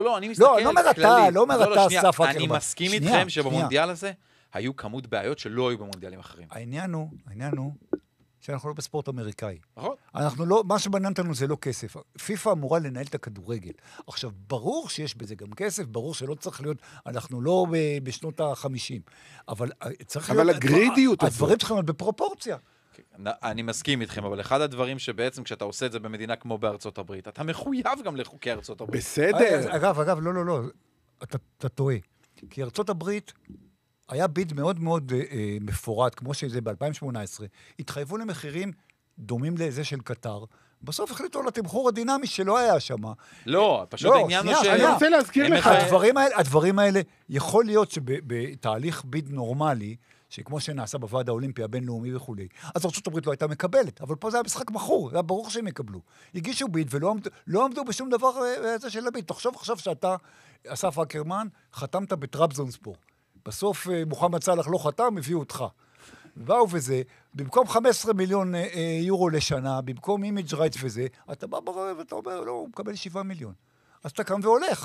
לא, אני מסתכל לא אומר אתה, לא אומר אתה, אסף אקרמן. אני מסכים איתכם שבמונדיאל הזה היו כמות בעיות שלא היו במונדיאלים אחרים. העניין הוא שאנחנו לא בספורט אמריקאי. נכון. אנחנו לא, מה שבעניין אותנו זה לא כסף. פיפ"א אמורה לנהל את הכדורגל. עכשיו, ברור שיש בזה גם כסף, ברור שלא צריך להיות, אנחנו לא בשנות ה-50. אבל צריך להיות... אבל הגרידיות הזאת. הדברים צריכים להיות בפרופורציה. אני מסכים איתכם, אבל אחד הדברים שבעצם כשאתה עושה את זה במדינה כמו בארצות הברית, אתה מחויב גם לחוקי ארצות הברית. בסדר. אגב, לא. אתה טועה. כי ארצות הברית היה ביד מאוד מאוד מפורט, כמו שזה ב-2018, התחייבו למחירים דומים לזה של קטר, בסוף החליטו לתמחור הדינמי שלא היה שם. לא, פשוט העניין הוא אני רוצה להזכיר לך. הדברים האלה, יכול להיות שבתהליך ביד נורמלי, שכמו שנעשה בוועד האולימפי הבינלאומי וכו', אז ארצות הברית לא הייתה מקבלת, אבל פה זה היה משחק מכור, זה היה ברור שהם יקבלו. הגישו ביד ולא עמדו בשום דבר הזה של הביד. תחשוב עכשיו שאתה, אסף אקרמן, חתמת בטרבזונספור. בסוף מוחמד סלאח לא חתם, הביאו אותך. באו וזה, במקום 15 מיליון יורו לשנה, במקום אימג' רייטס וזה, אתה בא ברעב ואתה אומר, לא, הוא מקבל 7 מיליון. אז אתה קם והולך.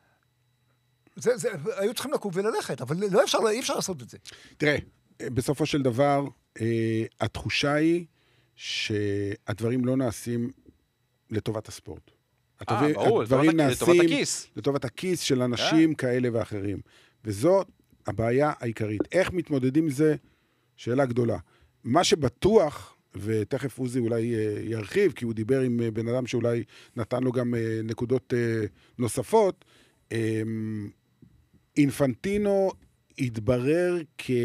היו צריכים לקום וללכת, אבל אי אפשר לעשות את זה. תראה, בסופו של דבר, התחושה היא שהדברים לא נעשים לטובת הספורט. ברור, הדברים לטובת נעשים הכיס. לטובת הכיס של אנשים כאלה ואחרים. וזאת הבעיה העיקרית. איך מתמודדים עם זה? שאלה גדולה. מה שבטוח, ותכף עוזי אולי ירחיב, כי הוא דיבר עם בן אדם שאולי נתן לו גם נקודות נוספות, אינפנטינו התברר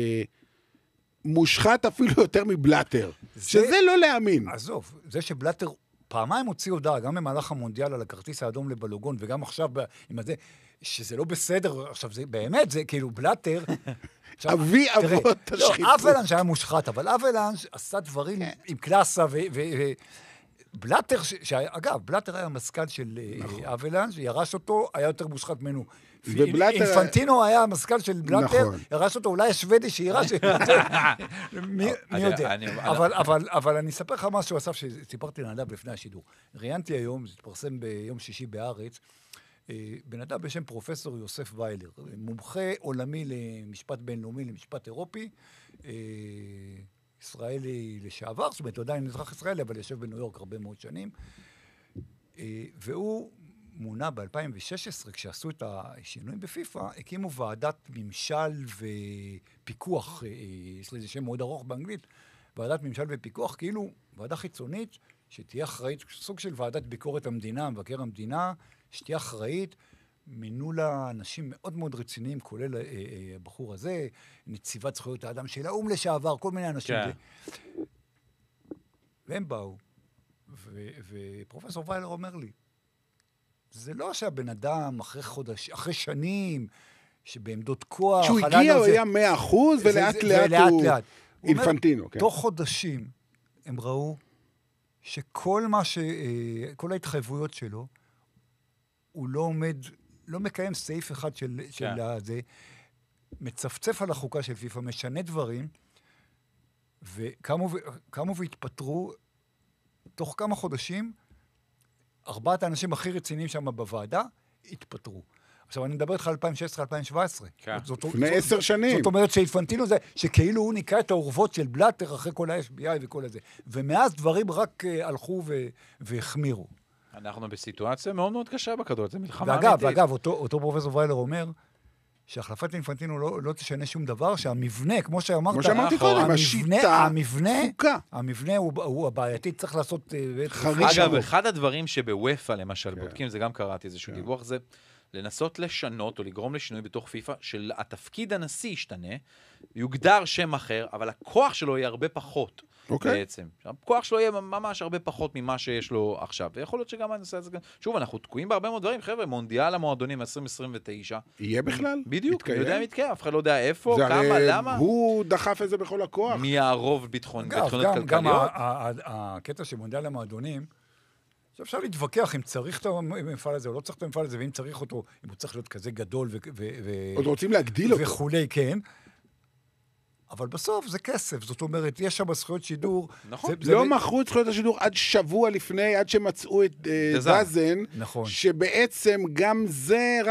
כמושחת אפילו יותר מבלטר. שזה לא להאמין. עזוב, זה שבלטר פעמיים הוציא הודעה, גם במהלך המונדיאל על הכרטיס האדום לבלוגון, וגם עכשיו עם הזה, שזה לא בסדר, עכשיו זה באמת, זה כאילו בלטר, אבי אבות השחיתות. לא, אבלנש היה מושחת, אבל אבלנש עשה דברים עם קלאסה, בלטר, אגב, בלטר היה המזכ"ל של אבלנש, ירש אותו, היה יותר מושחת ממנו. אינפנטינו היה המזכ"ל של בלטר, ירש אותו, אולי השוודי שירש, מי יודע. אבל אני אספר לך משהו, אסף, שסיפרתי לעליו לפני השידור. ראיינתי היום, זה התפרסם ביום שישי בארץ, בן אדם בשם פרופסור יוסף ויילר, מומחה עולמי למשפט בינלאומי, למשפט אירופי, ישראלי לשעבר, זאת אומרת, הוא עדיין אזרח ישראלי, אבל יושב בניו יורק הרבה מאוד שנים, והוא מונה ב-2016, כשעשו את השינויים בפיפ"א, הקימו ועדת ממשל ופיקוח, יש לזה שם מאוד ארוך באנגלית, ועדת ממשל ופיקוח, כאילו ועדה חיצונית, שתהיה אחראית, סוג של ועדת ביקורת המדינה, מבקר המדינה, שתהיה אחראית, מינו לה אנשים מאוד מאוד רציניים, כולל הבחור הזה, נציבת זכויות האדם של האו"ם לשעבר, כל מיני אנשים. והם באו, ופרופסור ויילר אומר לי, זה לא שהבן אדם אחרי שנים, שבעמדות כוח... שהוא הגיע, הוא היה 100%, ולאט לאט הוא אינפנטינו. תוך חודשים הם ראו שכל כל ההתחייבויות שלו, הוא לא מקיים סעיף אחד של זה, מצפצף על החוקה של פיפ"א, משנה דברים, וקמו והתפטרו תוך כמה חודשים, 4 האנשים הכי רציניים שם בוועדה, התפטרו. עכשיו, אני מדבר איתך על 2016-2017. לפני 10 שנים. זאת אומרת שאינפנטינו זה, שכאילו הוא ניקה את האורוות של בלטר אחרי כל ה-FBI וכל הזה. ומאז דברים רק הלכו והחמירו. אנחנו בסיטואציה מאוד מאוד קשה בכדור, זה מלחמה אמיתית. ואגב, אותו פרופסור ויילר אומר, שהחלפת אינפנטינו לא תשנה שום דבר, שהמבנה, כמו שאמרת, כמו שאמרתי קודם, השיטה תפוקה. המבנה הוא הבעייתי, צריך לעשות... אגב, אחד הדברים שבוופא למשל בודקים, זה גם קראתי איזשהו דיווח, זה לנסות לשנות או לגרום לשינוי בתוך פיפ"א, של התפקיד הנשיא ישתנה, יוגדר שם אחר, אבל הכוח שלו יהיה הרבה פחות. בעצם. הכוח שלו יהיה ממש הרבה פחות ממה שיש לו עכשיו. ויכול להיות שגם הנושא הזה... שוב, אנחנו תקועים בהרבה מאוד דברים. חבר'ה, מונדיאל המועדונים 2029. יהיה בכלל? בדיוק. אני יודע אם יתקיים. אף אחד לא יודע איפה, כמה, למה. הוא דחף את זה בכל הכוח. מי הרוב ביטחוניות כלכליות. גם הקטע של מונדיאל המועדונים, שאפשר להתווכח אם צריך את המפעל הזה או לא צריך את המפעל הזה, ואם צריך אותו, אם הוא צריך להיות כזה גדול עוד רוצים להגדיל אותו. וכולי, כן. אבל בסוף זה כסף, זאת אומרת, יש שם זכויות שידור. נכון. לא מכרו את זכויות השידור עד שבוע לפני, עד שמצאו את דזן, נכון. שבעצם גם זה